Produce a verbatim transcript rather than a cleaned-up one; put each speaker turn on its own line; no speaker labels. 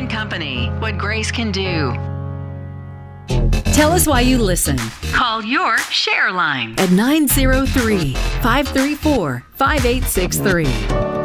and Company, what Grace can do.
Tell us why you listen.
Call your Share line
at nine zero three, five three four, five eight six three.